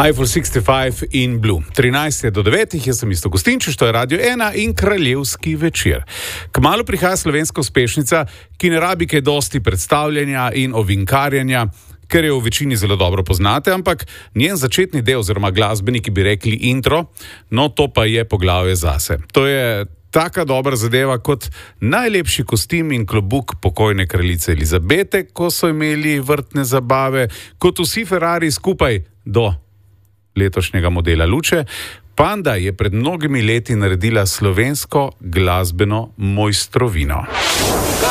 Eiffel 65 in Blue. 13 do 9, jaz sem Isto Gostinčič, to je Radio 1 in Kraljevski večer. Kmalu prihaja slovenska uspešnica, ki ne rabi kaj dosti predstavljanja in ovinkarjanja, ker jo v večini zelo dobro poznate, ampak njen začetni del oziroma glasbeniki bi rekli intro, no to pa je poglavje zase. To je taka dobra zadeva kot najlepši kostim in klobuk pokojne kraljice Elizabete, ko so imeli vrtne zabave, kot vsi Ferrari skupaj do letošnjega modela Luče. Panda je pred mnogimi leti naredila slovensko glasbeno mojstrovino.